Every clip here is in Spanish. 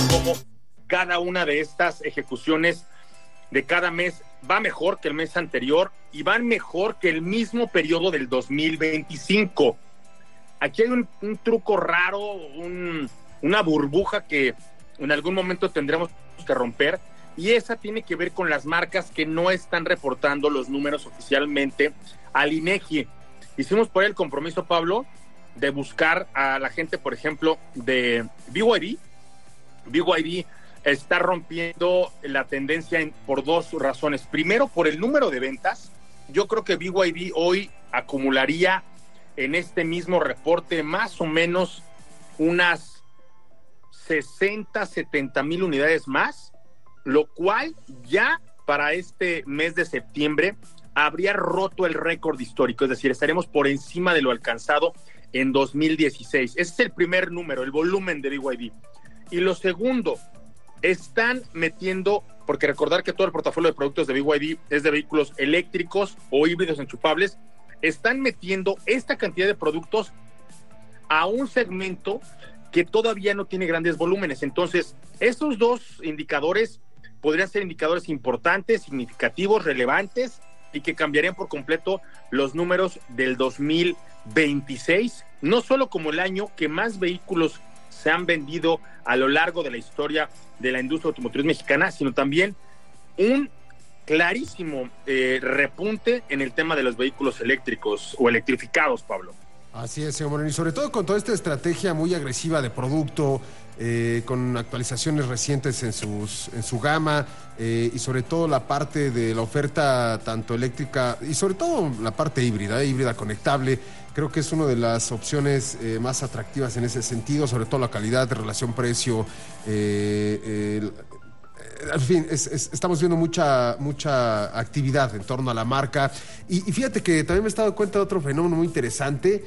cómo cada una de estas ejecuciones de cada mes va mejor que el mes anterior y van mejor que el mismo periodo del 2025. Aquí hay un truco raro, una burbuja que en algún momento tendremos que romper, y esa tiene que ver con las marcas que no están reportando los números oficialmente al INEGI. Hicimos por ahí el compromiso, Pablo, de buscar a la gente, por ejemplo, de BYD. BYD está rompiendo la tendencia por dos razones. Primero, por el número de ventas. Yo creo que BYD hoy acumularía en este mismo reporte más o menos unas 60, 70 mil unidades más, lo cual ya para este mes de septiembre habría roto el récord histórico, es decir, estaremos por encima de lo alcanzado en 2016. Ese es el primer número, el volumen de BYD. Y lo segundo, están metiendo, porque recordar que todo el portafolio de productos de BYD es de vehículos eléctricos o híbridos enchufables, están metiendo esta cantidad de productos a un segmento que todavía no tiene grandes volúmenes. Entonces, estos dos indicadores podrían ser indicadores importantes, significativos, relevantes, y que cambiarían por completo los números del 2026, no solo como el año que más vehículos se han vendido a lo largo de la historia de la industria automotriz mexicana, sino también un clarísimo repunte en el tema de los vehículos eléctricos o electrificados, Pablo. Así es, señor Moreno, y sobre todo con toda esta estrategia muy agresiva de producto, con actualizaciones recientes en su gama, y sobre todo la parte de la oferta tanto eléctrica y sobre todo la parte híbrida conectable. Creo que es una de las opciones más atractivas en ese sentido, sobre todo la calidad de relación-precio. En fin, estamos viendo mucha actividad en torno a la marca. Y fíjate que también me he dado cuenta de otro fenómeno muy interesante.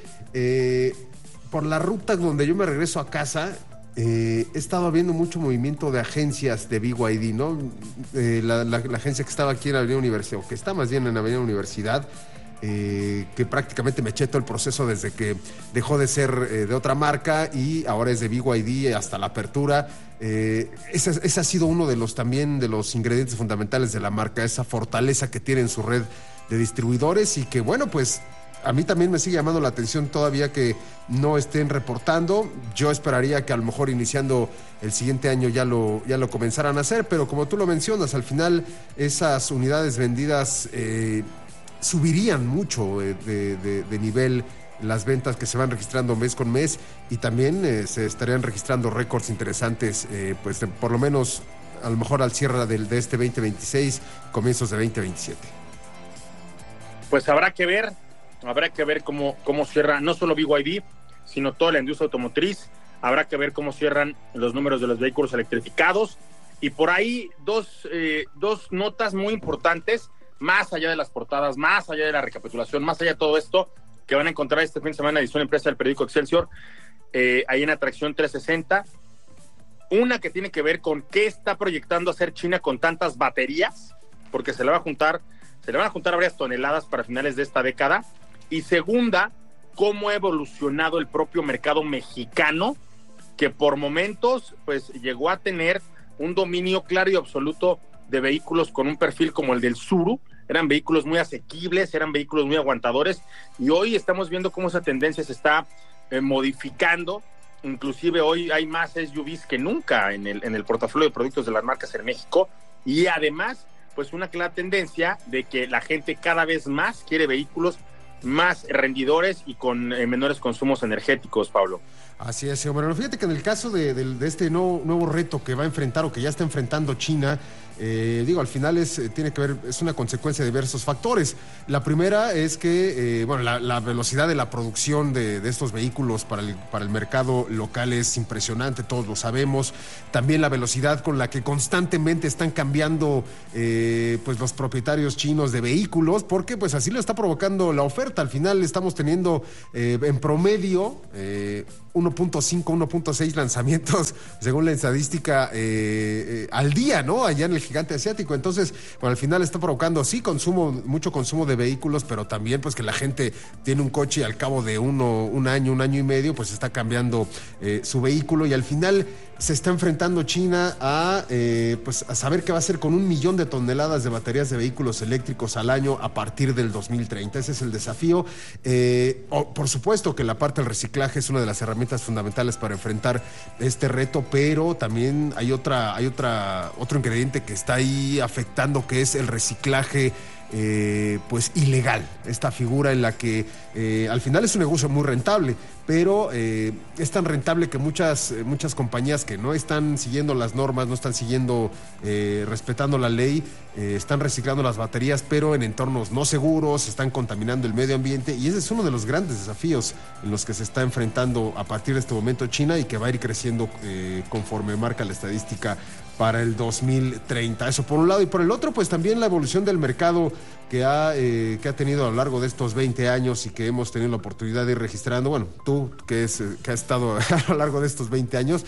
Por la ruta donde yo me regreso a casa, he estado viendo mucho movimiento de agencias de BYD, ¿no? La agencia que estaba aquí en la Avenida Universidad, o que está más bien en la Avenida Universidad, que prácticamente me eché todo el proceso desde que dejó de ser de otra marca y ahora es de BYD hasta la apertura. Ese ha sido uno de los ingredientes fundamentales de la marca, esa fortaleza que tiene en su red de distribuidores, y que bueno, pues a mí también me sigue llamando la atención todavía que no estén reportando. Yo esperaría que a lo mejor iniciando el siguiente año ya lo comenzaran a hacer, pero como tú lo mencionas, al final esas unidades vendidas subirían mucho de nivel las ventas que se van registrando mes con mes, y también se estarían registrando récords interesantes, por lo menos a lo mejor al cierre de este 2026, comienzos de 2027. Pues habrá que ver cómo cierra no solo BYD, sino toda la industria automotriz. Habrá que ver cómo cierran los números de los vehículos electrificados. Y por ahí dos notas muy importantes, más allá de las portadas, más allá de la recapitulación, más allá de todo esto, que van a encontrar este fin de semana en edición impresa del periódico Excelsior, ahí en Atracción 360. Una que tiene que ver con qué está proyectando hacer China con tantas baterías, porque se le van a juntar varias toneladas para finales de esta década. Y segunda, cómo ha evolucionado el propio mercado mexicano, que por momentos pues llegó a tener un dominio claro y absoluto de vehículos con un perfil como el del Tsuru. Eran vehículos muy asequibles, eran vehículos muy aguantadores, y hoy estamos viendo cómo esa tendencia se está modificando. Inclusive hoy hay más SUVs que nunca en el portafolio de productos de las marcas en México, y además pues una clara tendencia de que la gente cada vez más quiere vehículos más rendidores y con menores consumos energéticos, Pablo. Así es, señor Moreno. Fíjate que en el caso de este nuevo reto que va a enfrentar o que ya está enfrentando China, al final tiene que ver, es una consecuencia de diversos factores. La primera es que, la velocidad de la producción de estos vehículos para el mercado local es impresionante, todos lo sabemos. También la velocidad con la que constantemente están cambiando los propietarios chinos de vehículos, porque pues así lo está provocando la oferta. Al final estamos teniendo en promedio 1.5, 1.6 lanzamientos, según la estadística, al día, ¿no? Allá en el gigante asiático. Entonces, bueno, al final está provocando, sí, mucho consumo de vehículos, pero también pues que la gente tiene un coche y al cabo de un año y medio, pues está cambiando su vehículo, y al final se está enfrentando China a saber qué va a hacer con 1 millón de toneladas de baterías de vehículos eléctricos al año a partir del 2030. Ese es el desafío. Por supuesto que la parte del reciclaje es una de las herramientas fundamentales para enfrentar este reto, pero también hay otro ingrediente que está ahí afectando, que es el reciclaje pues ilegal, esta figura en la que al final es un negocio muy rentable, pero es tan rentable que muchas compañías que no están siguiendo las normas, no están respetando la ley, están reciclando las baterías, pero en entornos no seguros, están contaminando el medio ambiente, y ese es uno de los grandes desafíos en los que se está enfrentando a partir de este momento China, y que va a ir creciendo conforme marca la estadística para el 2030. Eso por un lado, y por el otro, pues también la evolución del mercado que ha tenido a lo largo de estos 20 años y que hemos tenido la oportunidad de ir registrando. Bueno, tú que has estado a lo largo de estos 20 años,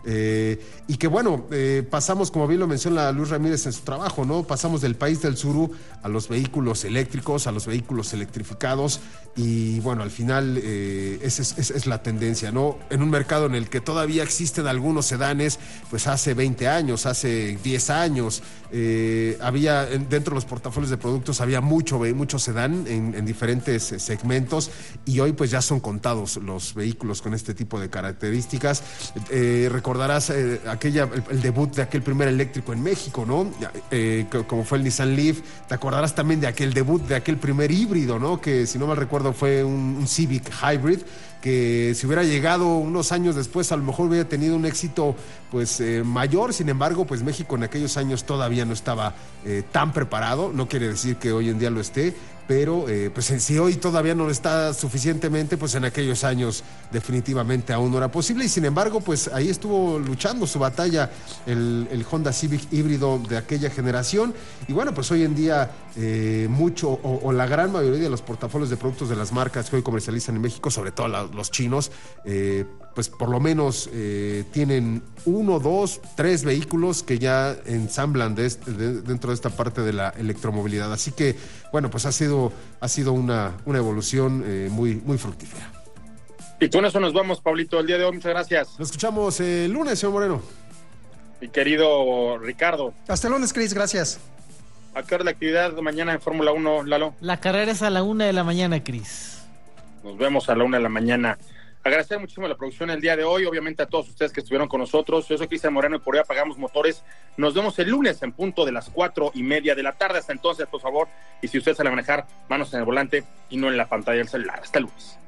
y que bueno, pasamos, como bien lo menciona Luis Ramírez en su trabajo, ¿no? Pasamos del país del suru a los vehículos eléctricos, a los vehículos electrificados, y bueno, al final esa es la tendencia, ¿no? En un mercado en el que todavía existen algunos sedanes, pues hace 20 años, hace 10 años, había dentro de los portafolios de productos había mucho sedán en diferentes segmentos, y hoy pues ya son contados los vehículos con este tipo de características. Recordarás el debut de aquel primer eléctrico en México, ¿no? Como fue el Nissan Leaf. Te acordarás también de aquel debut de aquel primer híbrido, ¿no? Que si no mal recuerdo fue un Civic Hybrid, que si hubiera llegado unos años después a lo mejor hubiera tenido un éxito pues mayor. Sin embargo, pues México en aquellos años todavía no estaba tan preparado. No quiere decir que hoy en día lo esté, pero pues si hoy todavía no lo está suficientemente, pues en aquellos años definitivamente aún no era posible, y sin embargo pues ahí estuvo luchando su batalla el Honda Civic híbrido de aquella generación. Y bueno, pues hoy en día mucho o la gran mayoría de los portafolios de productos de las marcas que hoy comercializan en México, sobre todo los chinos, pues por lo menos tienen 1, 2, 3 vehículos que ya ensamblan dentro de esta parte de la electromovilidad. Así que bueno, pues ha sido una evolución muy, muy fructífera. Y con eso nos vamos, Pablito, el día de hoy. Muchas gracias. Nos escuchamos el lunes, señor Moreno. Mi querido Ricardo. Hasta el lunes, Cris, gracias. ¿A qué hora la actividad mañana en Fórmula 1, Lalo? La carrera es a la 1 de la mañana, Cris. Nos vemos a la 1 de la mañana. Agradecer muchísimo la producción el día de hoy, obviamente a todos ustedes que estuvieron con nosotros. Yo soy Cristian Moreno y por hoy apagamos motores. Nos vemos el lunes en punto de las 4:30 de la tarde. Hasta entonces, por favor, y si usted sale a manejar, manos en el volante y no en la pantalla del celular. Hasta el lunes.